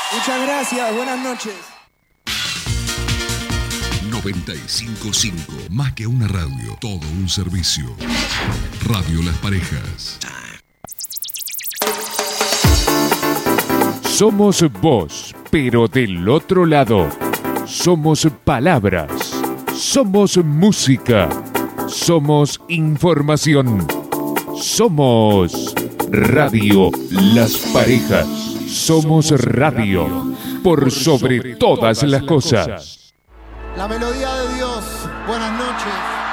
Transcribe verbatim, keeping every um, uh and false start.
Muchas gracias, buenas noches. noventa y cinco punto cinco, más que una radio, todo un servicio. Radio Las Parejas. Somos vos, pero del otro lado. Somos palabras. Somos música. Somos información. Somos Radio Las Parejas. Somos radio por sobre todas las cosas. La melodía de Dios. Buenas noches.